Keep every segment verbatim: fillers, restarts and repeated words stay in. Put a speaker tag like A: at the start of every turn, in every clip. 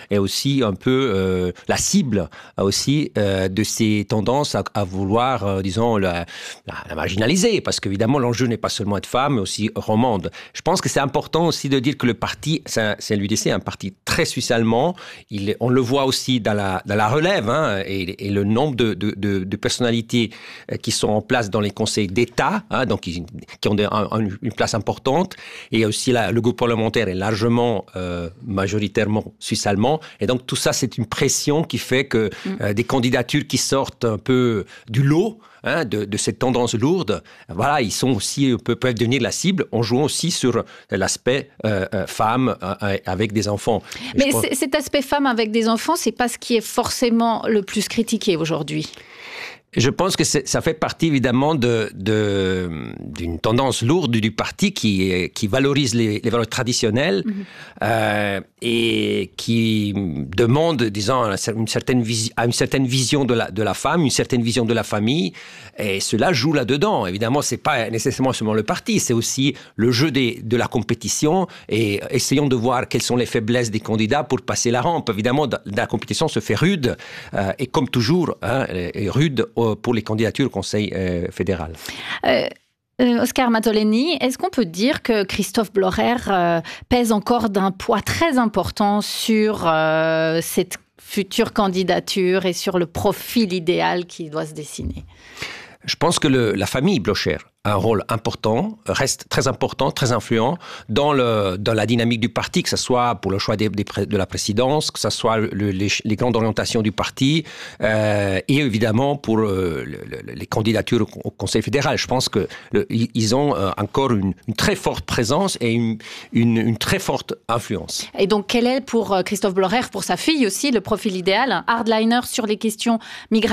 A: est aussi un peu euh, la cible aussi euh, de ces tendances à, à vouloir, euh, disons, la, la, la marginaliser. Parce qu'évidemment, l'enjeu n'est pas seulement être femme, mais aussi romande. Je pense que c'est important aussi de dire que le parti, c'est, c'est l'U D C, un parti très suisse-allemand. Il, on le voit aussi dans la, dans la relève, hein, et, et le nombre de, de, de, de personnalités qui sont en place dans les conseils d'État, hein, donc qui, qui ont des, un, une place importante. Et aussi la, le groupe parlementaire est largement, euh, majoritairement suisse-allemand. Et donc tout ça, c'est une pression qui fait que mm. euh, des candidatures qui sortent un peu du lot, hein, de, de cette tendance lourde, voilà, ils sont aussi, peuvent devenir la cible en jouant aussi sur l'aspect euh, femme euh, avec des enfants.
B: Mais pense... cet aspect femme avec des enfants, c'est pas ce qui est forcément le plus critiqué aujourd'hui.
A: Je pense que ça fait partie évidemment de, de, d'une tendance lourde du parti qui, qui valorise les, les valeurs traditionnelles mmh. euh, et qui demande, disons, une certaine, visi- une certaine vision de la, de la femme, une certaine vision de la famille, et cela joue là-dedans. Évidemment, c'est pas nécessairement seulement le parti, c'est aussi le jeu des, de la compétition, et essayons de voir quelles sont les faiblesses des candidats pour passer la rampe. Évidemment, la compétition se fait rude, euh, et comme toujours, hein, rude pour les candidatures au Conseil euh, fédéral.
B: Euh... Euh, Oscar Mattoleni, est-ce qu'on peut dire que Christophe Blocher euh, pèse encore d'un poids très important sur euh, cette future candidature et sur le profil idéal qui doit se dessiner ?
A: Je pense que le, la famille Blocher a un rôle important, reste très important, très influent dans, le, dans la dynamique du parti, que ce soit pour le choix des, des, de la présidence, que ce soit le, les, les grandes orientations du parti, euh, et évidemment pour euh, le, les candidatures au Conseil fédéral. Je pense qu'ils ont euh, encore une, une très forte présence et une, une, une très forte influence.
B: Et donc, quel est pour Christophe Blocher, pour sa fille aussi, le profil idéal, un hardliner sur les questions migratoires ?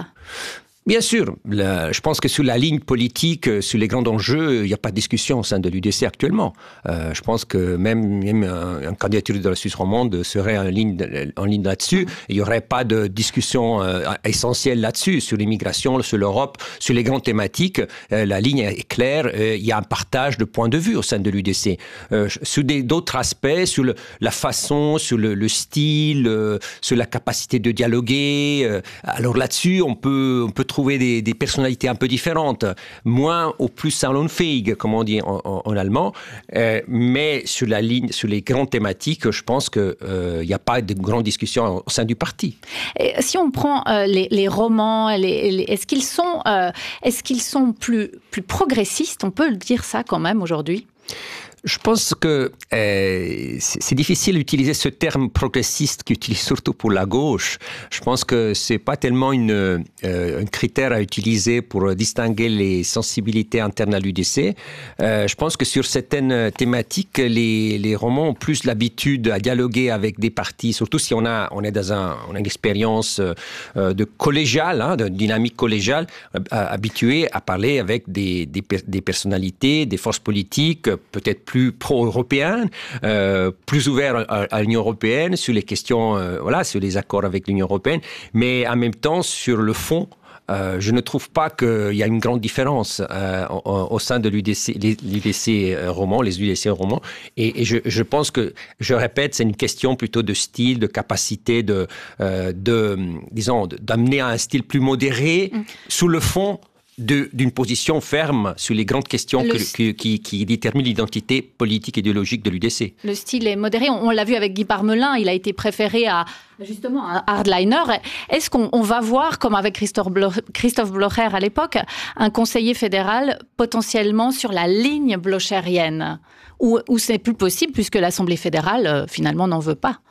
A: Bien sûr, la, je pense que sur la ligne politique, sur les grands enjeux, il n'y a pas de discussion au sein de l'U D C actuellement. Euh, je pense que même, même un, un candidature de la Suisse romande serait en ligne, en ligne là-dessus. Il n'y aurait pas de discussion euh, essentielle là-dessus, sur l'immigration, sur l'Europe, sur les grandes thématiques. Euh, la ligne est claire, euh, il y a un partage de points de vue au sein de l'U D C. Euh, sur des, d'autres aspects, sur le, la façon, sur le, le style, euh, sur la capacité de dialoguer. Euh, alors là-dessus, on peut, on peut trouver Des, des personnalités un peu différentes, moins ou plus salonfähig, comme on dit en, en, en allemand, euh, mais sur la ligne, sur les grandes thématiques, je pense qu'il n'y euh, a pas de grande discussion au sein du parti.
B: Et si on prend euh, les, les romans, les, les, est-ce qu'ils sont, euh, est-ce qu'ils sont plus, plus progressistes ? On peut le dire ça quand même aujourd'hui ?
A: Je pense que euh, c'est, c'est difficile d'utiliser ce terme progressiste qui utilise surtout pour la gauche. Je pense que c'est pas tellement une, euh, un critère à utiliser pour distinguer les sensibilités internes à l'U D C. Euh, je pense que sur certaines thématiques, les, les romans ont plus l'habitude à dialoguer avec des partis, surtout si on a, on est dans un, on a une expérience euh, de collégiale, hein, de dynamique collégiale, euh, habituée à parler avec des, des, des personnalités, des forces politiques, peut-être plus pro-européen, euh, plus ouvert à, à l'Union européenne sur les questions, euh, voilà, sur les accords avec l'Union européenne, mais en même temps sur le fond. Euh, je ne trouve pas qu'il y a une grande différence euh, au, au sein de l'U D C, les, l'U D C romans, les U D C romans. Et, et je, je pense que, je répète, c'est une question plutôt de style, de capacité de, euh, de disons, d'amener à un style plus modéré mmh. sous le fond. De, d'une position ferme sur les grandes questions que, que, qui, qui déterminent l'identité politique et idéologique de l'U D C.
B: Le style est modéré. On, on l'a vu avec Guy Parmelin. Il a été préféré à justement un hardliner. Est-ce qu'on on va voir, comme avec Christophe, Blo- Christophe Blocher à l'époque, un conseiller fédéral potentiellement sur la ligne blochérienne, ou, ou c'est plus possible puisque l'Assemblée fédérale euh, finalement n'en veut pas?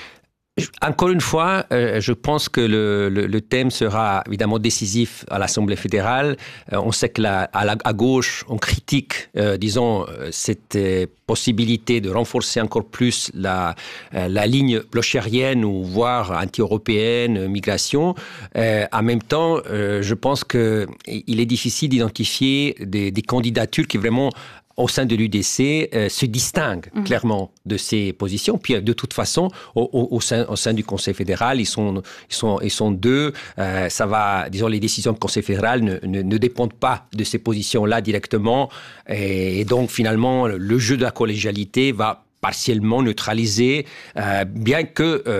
A: Encore une fois, euh, je pense que le, le, le thème sera évidemment décisif à l'Assemblée fédérale. Euh, on sait que la, à, la, à gauche, on critique, euh, disons, cette euh, possibilité de renforcer encore plus la, euh, la ligne blochérienne ou voire anti-européenne, migration. Euh, en même temps, euh, je pense qu'il est difficile d'identifier des, des candidatures qui vraiment au sein de l'U D C, euh, se distinguent mmh. clairement de ces positions. Puis, de toute façon, au, au, au, sein, au sein du Conseil fédéral, ils sont, ils sont, ils sont deux. Euh, ça va, disons, les décisions du Conseil fédéral ne, ne, ne dépendent pas de ces positions-là directement. Et, et donc, finalement, le jeu de la collégialité va partiellement neutraliser, euh, bien que euh,